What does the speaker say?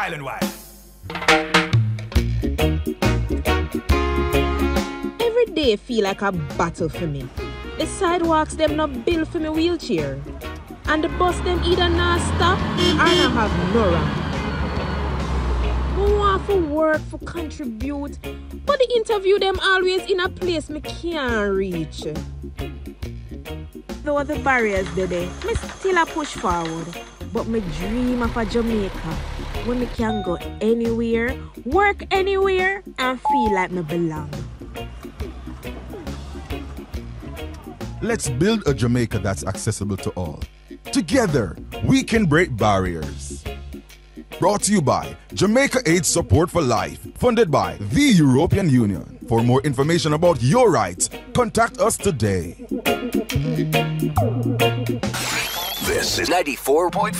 island-wide. Every day feel like a battle for me. The sidewalks them not built for me wheelchair. And the bus them either not stop or not have no ramp. I want for work, for contribute, but the interview them always in a place me can't reach. Though the barriers there, me still a push forward. But me dream of a Jamaica where me can go anywhere, work anywhere, and feel like me belong. Let's build a Jamaica that's accessible to all. Together, we can break barriers. Brought to you by Jamaica AIDS Support for Life, funded by the European Union. For more information about your rights, contact us today. This is 94.5